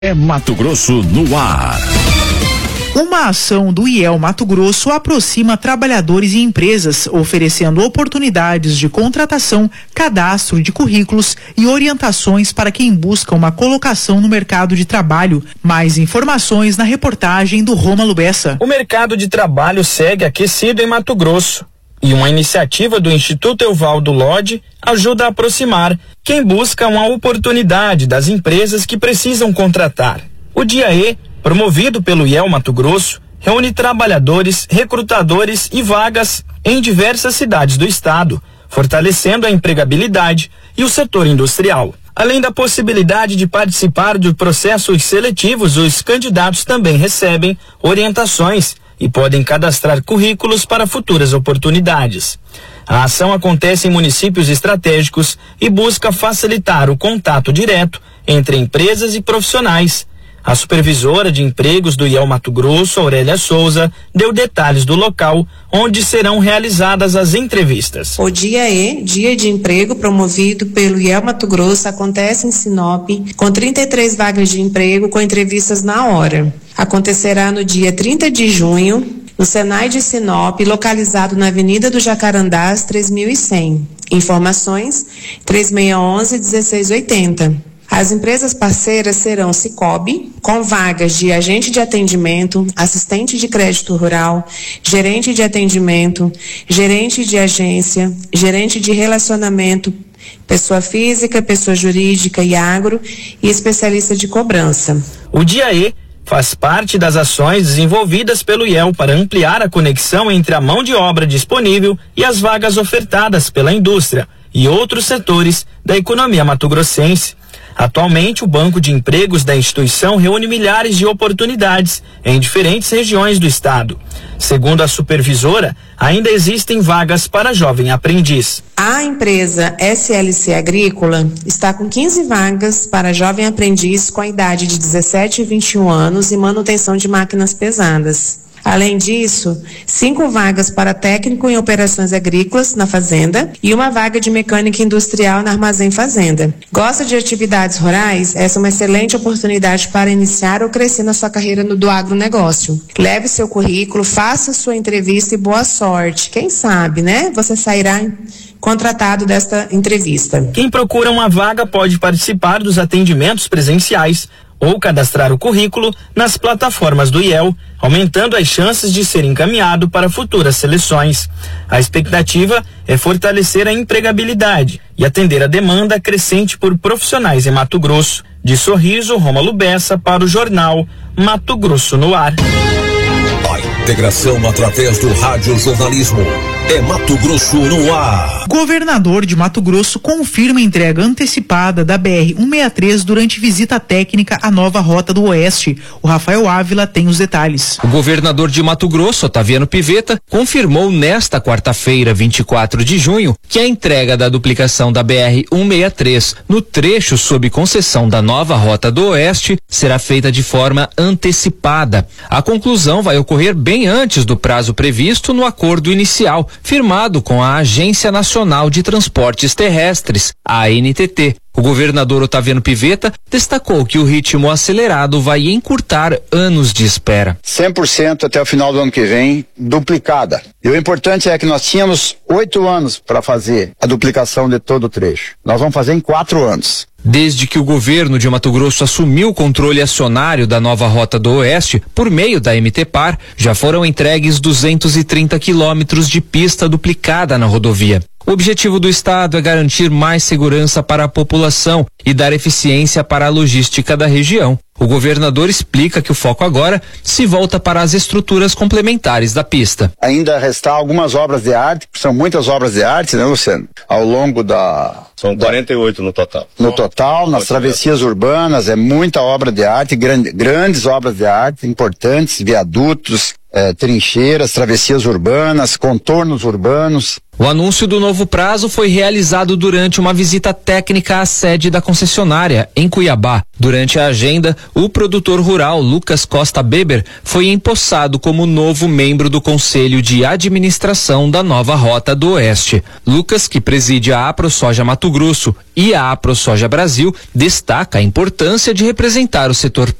É Mato Grosso no ar. Uma ação do IEL Mato Grosso aproxima trabalhadores e empresas, oferecendo oportunidades de contratação, cadastro de currículos e orientações para quem busca uma colocação no mercado de trabalho. Mais informações na reportagem do Rômulo Bessa. O mercado de trabalho segue aquecido em Mato Grosso e uma iniciativa do Instituto Evaldo Lodge ajuda a aproximar quem busca uma oportunidade das empresas que precisam contratar. O Dia E, promovido pelo IEL Mato Grosso, reúne trabalhadores, recrutadores e vagas em diversas cidades do estado, fortalecendo a empregabilidade e o setor industrial. Além da possibilidade de participar de processos seletivos, os candidatos também recebem orientações e podem cadastrar currículos para futuras oportunidades. A ação acontece em municípios estratégicos e busca facilitar o contato direto entre empresas e profissionais. A supervisora de empregos do IEL Mato Grosso, Aurélia Souza, deu detalhes do local onde serão realizadas as entrevistas. O Dia E, Dia de Emprego, promovido pelo IEL Mato Grosso, acontece em Sinop, com 33 vagas de emprego com entrevistas na hora. Acontecerá no dia 30 de junho, no Senai de Sinop, localizado na Avenida do Jacarandás, 3100. Informações: 3611-1680. As empresas parceiras serão Cicobi, com vagas de agente de atendimento, assistente de crédito rural, gerente de atendimento, gerente de agência, gerente de relacionamento, pessoa física, pessoa jurídica e agro e especialista de cobrança. O Dia E faz parte das ações desenvolvidas pelo IEL para ampliar a conexão entre a mão de obra disponível e as vagas ofertadas pela indústria e outros setores da economia mato-grossense. Atualmente, o banco de empregos da instituição reúne milhares de oportunidades em diferentes regiões do estado. Segundo a supervisora, ainda existem vagas para jovem aprendiz. A empresa SLC Agrícola está com 15 vagas para jovem aprendiz com a idade de 17 e 21 anos e manutenção de máquinas pesadas. Além disso, 5 vagas para técnico em operações agrícolas na fazenda e 1 vaga de mecânica industrial na Armazém Fazenda. Gosta de atividades rurais? Essa é uma excelente oportunidade para iniciar ou crescer na sua carreira do agronegócio. Leve seu currículo, faça sua entrevista e boa sorte. Quem sabe, né? Você sairá contratado desta entrevista. Quem procura uma vaga pode participar dos atendimentos presenciais ou cadastrar o currículo nas plataformas do IEL, aumentando as chances de ser encaminhado para futuras seleções. A expectativa é fortalecer a empregabilidade e atender a demanda crescente por profissionais em Mato Grosso. De Sorriso, Rômulo Bessa para o jornal Mato Grosso no ar. A integração através do radiojornalismo. É Mato Grosso no ar. Governador de Mato Grosso confirma entrega antecipada da BR-163 durante visita técnica à nova Rota do Oeste. O Rafael Ávila tem os detalhes. O governador de Mato Grosso, Otaviano Pivetta, confirmou nesta quarta-feira, 24 de junho, que a entrega da duplicação da BR-163 no trecho sob concessão da nova Rota do Oeste será feita de forma antecipada. A conclusão vai ocorrer bem antes do prazo previsto no acordo inicial, firmado com a Agência Nacional de Transportes Terrestres, a ANTT. O governador Otaviano Pivetta destacou que o ritmo acelerado vai encurtar anos de espera. 100% até o final do ano que vem, duplicada. E o importante é que nós tínhamos 8 anos para fazer a duplicação de todo o trecho. Nós vamos fazer em 4 anos. Desde que o governo de Mato Grosso assumiu o controle acionário da nova Rota do Oeste, por meio da MTPAR, já foram entregues 230 quilômetros de pista duplicada na rodovia. O objetivo do Estado é garantir mais segurança para a população e dar eficiência para a logística da região. O governador explica que o foco agora se volta para as estruturas complementares da pista. Ainda restar algumas obras de arte, são muitas obras de arte, né, Luciano? Ao longo da... São 48 no total. No total, nas travessias urbanas, é muita obra de arte, grandes obras de arte, importantes, viadutos, trincheiras, travessias urbanas, contornos urbanos. O anúncio do novo prazo foi realizado durante uma visita técnica à sede da concessionária, em Cuiabá. Durante a agenda, o produtor rural Lucas Costa Beber foi empossado como novo membro do Conselho de Administração da nova Rota do Oeste. Lucas, que preside a AproSoja Mato Grosso e a AproSoja Brasil, destaca a importância de representar o setor